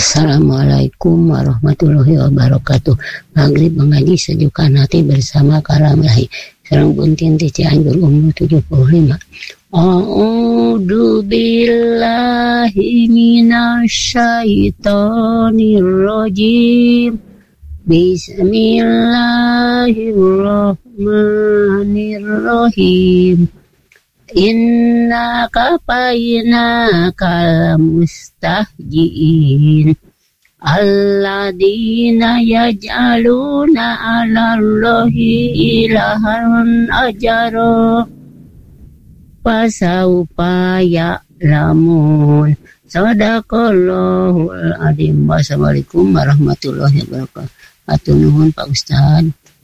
Assalamualaikum warahmatullahi wabarakatuh. Maghrib mengaji sejukkan hati bersama Kalam Ilahi. Serang Buntin di Cianjur umur 75. A'udzu billahi minasyaitonir rajim. Bismillahirrahmanirrahim. Inna kafaina kal mustahjiin alladina yaj'aluna 'alallahi ilahan ajara fasaufa ya'lamun. Sadaqallahul adzim. Wassalamualaikum warahmatullahi wabarakatuh. Nuhun Pak Ustaz.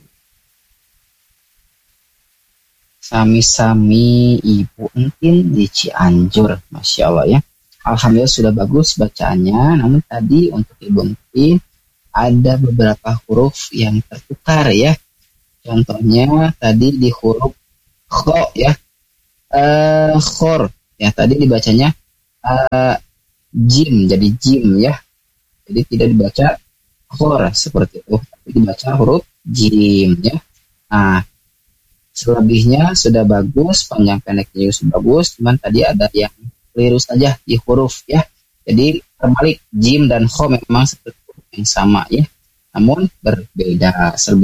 Sami-sami Ibu Entin di Cianjur, Masya Allah ya. Alhamdulillah sudah bagus bacaannya. Namun tadi untuk Ibu Entin ada beberapa huruf yang tertukar ya. Contohnya tadi di huruf kho ya, khor ya, tadi dibacanya jim, jadi jim ya. Jadi tidak dibaca khor seperti itu, tapi dibaca huruf jim ya. Nah, selebihnya sudah bagus, panjang pendeknya sudah bagus, cuman tadi ada yang keliru saja di huruf ya. Jadi terbalik, jim dan kho memang seperti yang sama ya, namun berbeda.